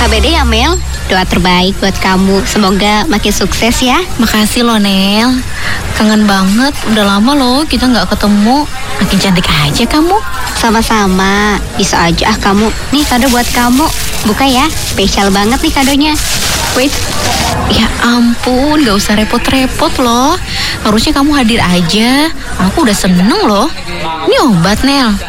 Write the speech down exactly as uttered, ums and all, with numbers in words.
beda ya Mel. Doa terbaik buat kamu. Semoga makin sukses ya. Makasih loh Nel. Kangen banget. Udah lama loh kita nggak ketemu. Makin cantik aja kamu. Sama-sama. Bisa aja ah kamu. Nih kado buat kamu. Buka ya. Spesial banget nih kadonya. Wait. Ya ampun, gak usah repot-repot loh. Harusnya kamu hadir aja. Aku udah seneng loh. Ini obat Nel.